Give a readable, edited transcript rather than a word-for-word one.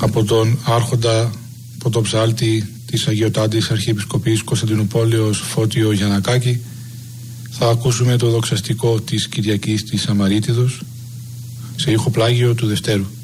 από τον άρχοντα πρωτοψάλτη της Αγιωτάτης Αρχιεπισκοπής Κωνσταντινουπόλεως Φώτιο Γιαννακάκη. Θα ακούσουμε το δοξαστικό της Κυριακής της Αμαρίτιδος σε ήχο πλάγιο του Δευτέρου.